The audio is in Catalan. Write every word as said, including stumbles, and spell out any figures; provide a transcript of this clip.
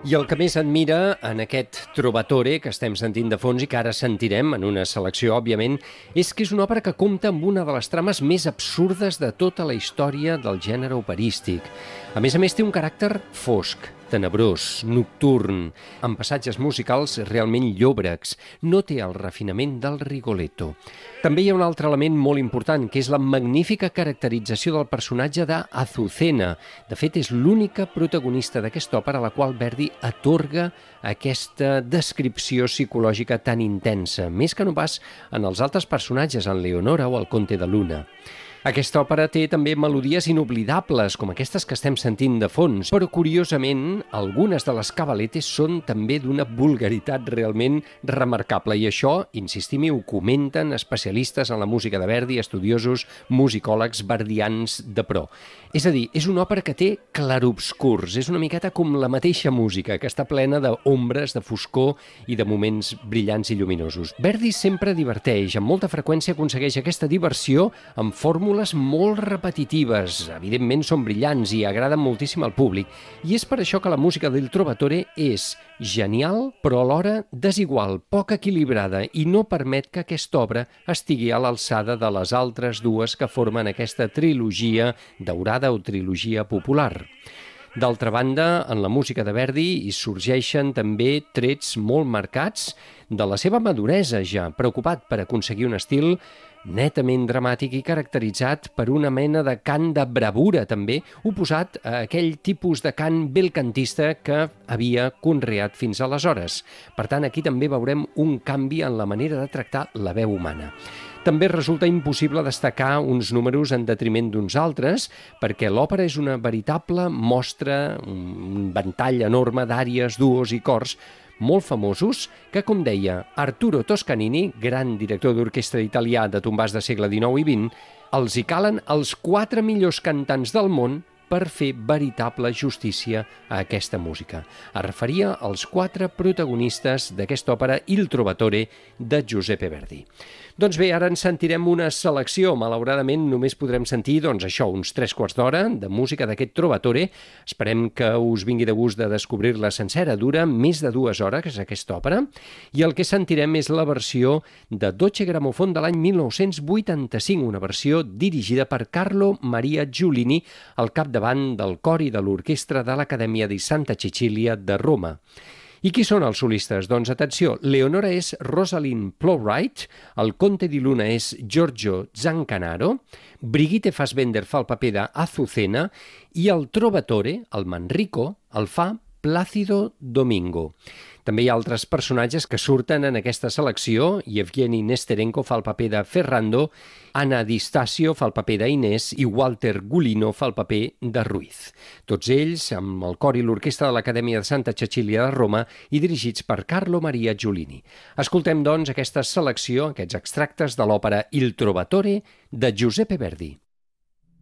I el que més admira en aquest Trovatore que estem sentint de fons i que ara sentirem en una selecció, òbviament, és que és una òpera que compta amb una de les trames més absurdes de tota la història del gènere operístic. A més a més, té un caràcter fosc, tenebrós, nocturn, amb passatges musicals realment llòbrecs. No té el refinament del Rigoletto. També hi ha un altre element molt important, que és la magnífica caracterització del personatge d'Azucena. De fet, és l'única protagonista d'aquesta òpera a la qual Verdi atorga aquesta descripció psicològica tan intensa, més que no pas en els altres personatges, en Leonora o el Conte de Luna. Aquesta òpera té també melodies inoblidables, com aquestes que estem sentint de fons, però curiosament, algunes de les cavaletes són també d'una vulgaritat realment remarcable, i això, insistim-hi, ho comenten especialistes en la música de Verdi, estudiosos, musicòlegs, verdians de pro. És a dir, és una òpera que té clarobscurs, és una miqueta com la mateixa música, que està plena d'ombres, de foscor i de moments brillants i lluminosos. Verdi sempre diverteix, amb molta freqüència aconsegueix aquesta diversió amb fórmules molt repetitives. Evidentment són brillants i agraden moltíssim al públic, i és per això que la música del Trovatore és genial, però alhora desigual, poc equilibrada, i no permet que aquesta obra estigui a l'alçada de les altres dues que formen aquesta trilogia daurada o trilogia popular. D'altra banda, en la música de Verdi hi sorgeixen també trets molt marcats de la seva maduresa ja, preocupat per aconseguir un estil netament dramàtic i caracteritzat per una mena de cant de bravura, també, oposat a aquell tipus de cant belcantista que havia conreat fins aleshores. Per tant, aquí també veurem un canvi en la manera de tractar la veu humana. També resulta impossible destacar uns números en detriment d'uns altres, perquè l'òpera és una veritable mostra, un ventall enorme d'àries, duos i cors molt famosos que, com deia Arturo Toscanini, gran director d'orquestra italià de tombars de segle dinou i vint, els hi calen els quatre millors cantants del món per fer veritable justícia a aquesta música. Es referia als quatre protagonistes d'aquesta òpera Il Trovatore de Giuseppe Verdi. Doncs bé, ara ens sentirem una selecció. Malauradament només podrem sentir, doncs això, uns tres quarts d'hora de música d'aquest Trovatore. Esperem que us vingui de gust de descobrir-la sencera. Dura més de dues hores aquesta òpera, i el que sentirem és la versió de Dolce Gramofon de l'any mil nou-cents vuitanta-cinc, una versió dirigida per Carlo Maria Giulini, al capdavant del cor i de l'orquestra de l'Acadèmia di Santa Cecilia de Roma. I qui són els solistes? Doncs atenció, Leonora és Rosalind Plowright, el Conte di Luna és Giorgio Zancanaro, Brigitte Fassbender fa el paper d'Azucena i el Trovatore, el Manrico, el fa Plácido Domingo. També hi ha altres personatges que surten en aquesta selecció. Yevgeny Nesterenko fa el paper de Ferrando, Anna Di Stasio fa el paper d'Inés i Walter Gulino fa el paper de Ruiz. Tots ells amb el cor i l'orquestra de l'Acadèmia de Santa Cecilia de Roma i dirigits per Carlo Maria Giulini. Escoltem, doncs, aquesta selecció, aquests extractes de l'òpera Il Trovatore de Giuseppe Verdi.